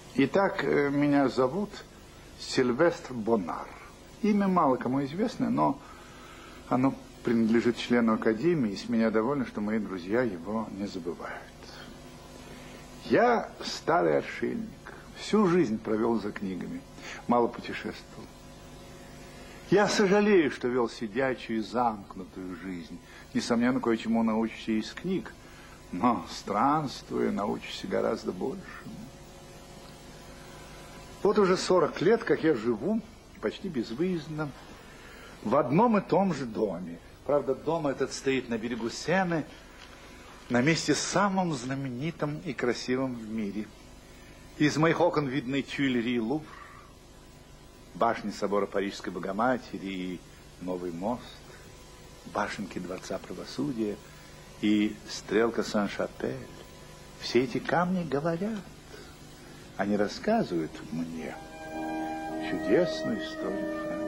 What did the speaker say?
Итак, меня зовут Сильвестр Бонар. Имя мало кому известно, но оно принадлежит члену Академии, и с меня довольно, что мои друзья его не забывают. Я старый отшельник, всю жизнь провел за книгами, мало путешествовал. Я сожалею, что вел сидячую и замкнутую жизнь. Несомненно, кое-чему научишься из книг, но странствуя, научишься гораздо больше. Вот уже 40 лет, как я живу, почти безвыездно, в одном и том же доме. Правда, дом этот стоит на берегу Сены, на месте самым знаменитым и красивым в мире. Из моих окон видны Тюильри и Лувр, башни собора Парижской Богоматери и Новый мост, башенки Дворца Правосудия и стрелка Сан-Шапель. Все эти камни говорят, они рассказывают мне чудесную историю.